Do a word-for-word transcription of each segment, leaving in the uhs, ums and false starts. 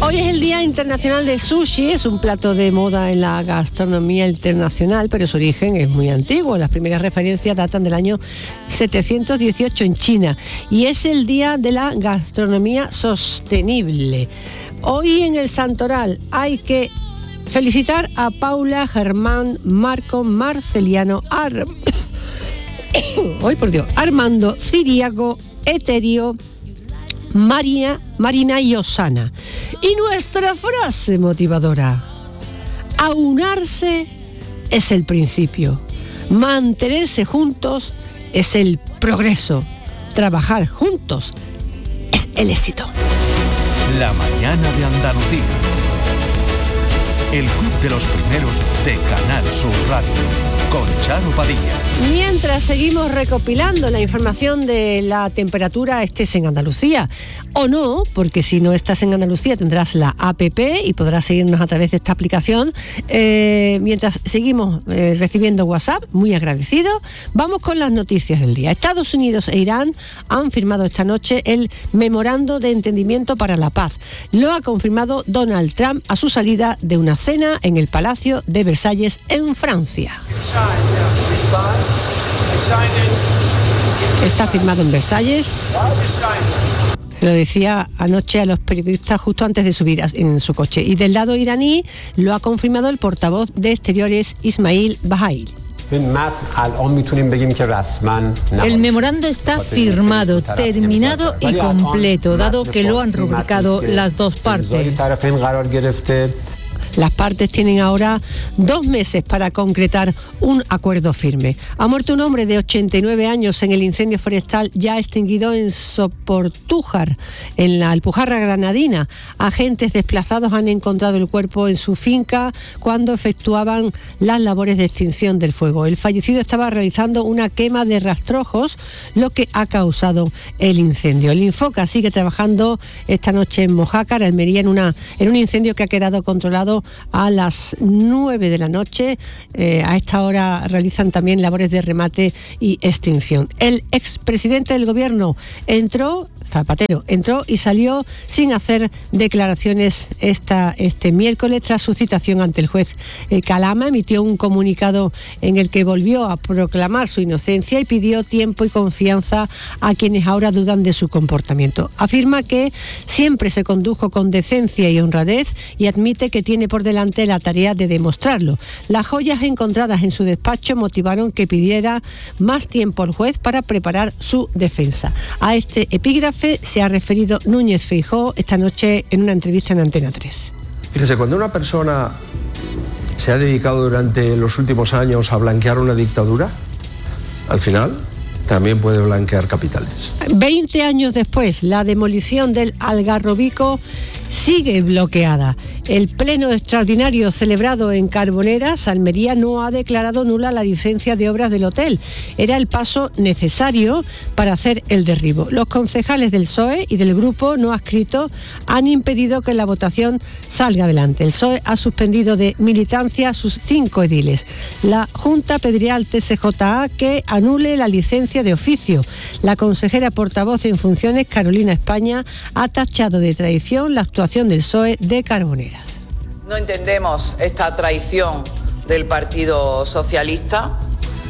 Hoy es el Día Internacional de Sushi, es un plato de moda en la gastronomía internacional, pero su origen es muy antiguo. Las primeras referencias datan del año setecientos dieciocho en China y es el Día de la Gastronomía Sostenible. Hoy en el Santoral hay que felicitar a Paula, Germán, Marco, Marceliano, Ar... Hoy por Dios, Armando, Ciriaco, Eterio, María, Marina y Osana. Y nuestra frase motivadora: aunarse es el principio, mantenerse juntos es el progreso, trabajar juntos es el éxito. La mañana de Andalucía. El club de los primeros de Canal Sur Radio. Con Charo Padilla. Mientras seguimos recopilando la información de la temperatura, estés en Andalucía o no, porque si no estás en Andalucía tendrás la app y podrás seguirnos a través de esta aplicación. Eh, mientras seguimos eh, recibiendo WhatsApp, muy agradecido, vamos con las noticias del día. Estados Unidos e Irán han firmado esta noche el memorando de entendimiento para la paz. Lo ha confirmado Donald Trump a su salida de una cena en el Palacio de Versalles en Francia. Está firmado en Versalles. Se lo decía anoche a los periodistas justo antes de subir en su coche. Y del lado iraní lo ha confirmado el portavoz de Exteriores Ismail Bahail. El memorando está firmado, terminado y completo, dado que lo han rubricado las dos partes. Las partes tienen ahora dos meses para concretar un acuerdo firme. Ha muerto un hombre de ochenta y nueve años en el incendio forestal ya extinguido en Soportújar, en la Alpujarra granadina. Agentes desplazados han encontrado el cuerpo en su finca cuando efectuaban las labores de extinción del fuego. El fallecido estaba realizando una quema de rastrojos, lo que ha causado el incendio. El Infoca sigue trabajando esta noche en Mojácar, Almería, en, una, en un incendio que ha quedado controlado a las nueve de la noche. Eh, a esta hora realizan también labores de remate y extinción. El expresidente del gobierno entró, Zapatero, entró y salió sin hacer declaraciones esta, este miércoles tras su citación ante el juez eh, Calama. Emitió un comunicado en el que volvió a proclamar su inocencia y pidió tiempo y confianza a quienes ahora dudan de su comportamiento. Afirma que siempre se condujo con decencia y honradez y admite que tiene por delante la tarea de demostrarlo. Las joyas encontradas en su despacho motivaron que pidiera más tiempo al juez para preparar su defensa. A este epígrafe se ha referido Núñez Feijóo esta noche en una entrevista en Antena tres. Fíjese, cuando una persona se ha dedicado durante los últimos años a blanquear una dictadura, al final también puede blanquear capitales. Veinte años después, la demolición del Algarrobico sigue bloqueada. El pleno extraordinario celebrado en Carboneras, Almería, no ha declarado nula la licencia de obras del hotel. Era el paso necesario para hacer el derribo. Los concejales del P S O E y del grupo no adscrito han impedido que la votación salga adelante. El P S O E ha suspendido de militancia a sus cinco ediles. La Junta pedirá al T C J A que anule la licencia de oficio. La consejera portavoz en funciones, Carolina España, ha tachado de traición la actuación del P S O E de Carboneras. No entendemos esta traición del Partido Socialista.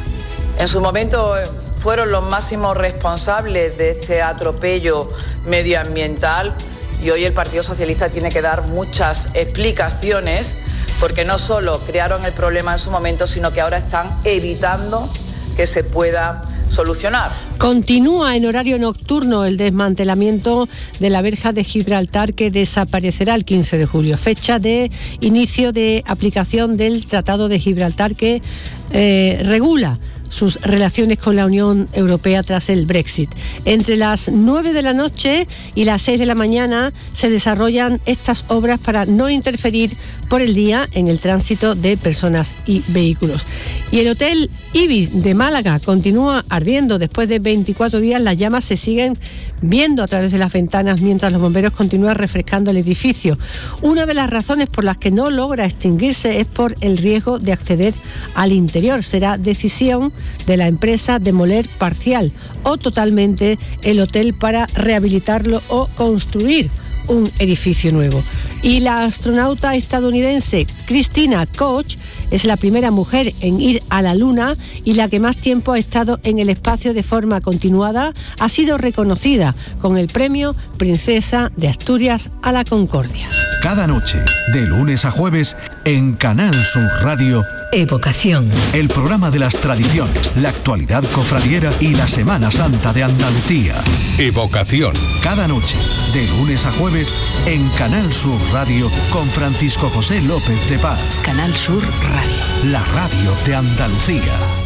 En su momento fueron los máximos responsables de este atropello medioambiental y hoy el Partido Socialista tiene que dar muchas explicaciones porque no solo crearon el problema en su momento, sino que ahora están evitando que se pueda solucionar. Continúa en horario nocturno el desmantelamiento de la verja de Gibraltar, que desaparecerá el quince de julio, fecha de inicio de aplicación del Tratado de Gibraltar que eh, regula sus relaciones con la Unión Europea tras el Brexit. Entre las nueve de la noche y las seis de la mañana se desarrollan estas obras para no interferir por el día en el tránsito de personas y vehículos. Y el Hotel Ibis de Málaga continúa ardiendo. Después de veinticuatro días, las llamas se siguen viendo a través de las ventanas mientras los bomberos continúan refrescando el edificio. Una de las razones por las que no logra extinguirse es por el riesgo de acceder al interior. Será decisión de la empresa demoler parcial o totalmente el hotel para rehabilitarlo o construir un edificio nuevo. Y la astronauta estadounidense Christina Koch es la primera mujer en ir a la Luna y la que más tiempo ha estado en el espacio de forma continuada. Ha sido reconocida con el premio Princesa de Asturias a la Concordia. Cada noche, de lunes a jueves, en Canal Sur Radio, Evocación. El programa de las tradiciones, la actualidad cofradiera y la Semana Santa de Andalucía. Evocación. Cada noche, de lunes a jueves, en Canal Sur Radio, con Francisco José López de Paz. Canal Sur Radio. La radio de Andalucía.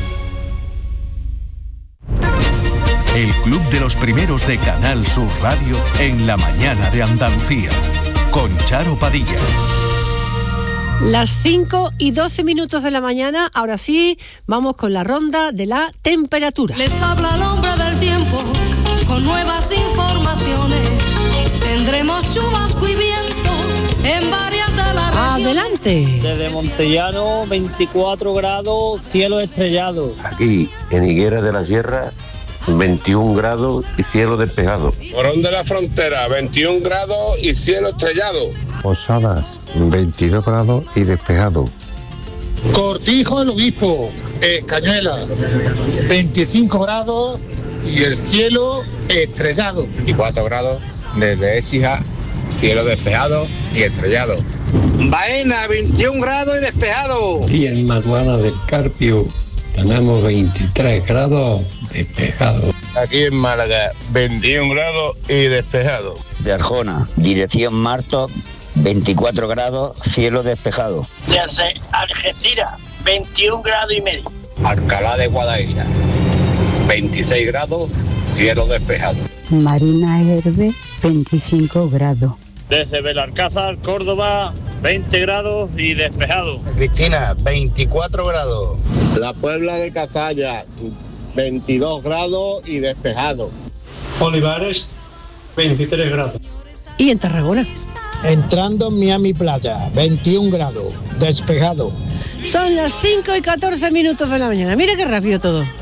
El Club de los Primeros de Canal Sur Radio en la mañana de Andalucía. Con Charo Padilla. Las cinco y doce minutos de la mañana, ahora sí, vamos con la ronda de la temperatura. Les habla el hombre del tiempo, con nuevas informaciones. Tendremos chubasco y viento en varias de las regiones. Adelante. Desde Montellano, veinticuatro grados, cielo estrellado. Aquí, en Higuera de la Sierra, veintiún grados y cielo despejado. Morón de la Frontera, veintiún grados y cielo estrellado. Posadas, veintidós grados y despejado. Cortijo del Obispo, eh, Cañuela, veinticinco grados y el cielo estrellado. veinticuatro grados desde Écija, cielo despejado y estrellado. Baena, veintiún grados y despejado. Y en Maguana del Carpio tenemos veintitrés grados despejado. Aquí en Málaga, veintiún grados y despejado. De Arjona, dirección Marto, veinticuatro grados, cielo despejado. Desde Algeciras, veintiún grados y medio. Alcalá de Guadaira, veintiséis grados, cielo despejado. Marina Herbe, veinticinco grados. Desde Belalcázar, Córdoba, veinte grados y despejado. Cristina, veinticuatro grados. La Puebla de Cazalla, veintidós grados y despejado. Olivares, veintitrés grados. ¿Y en Tarragona? Entrando en Miami Playa, veintiún grados, despejado. Son las cinco y catorce minutos de la mañana. Mira qué rápido todo.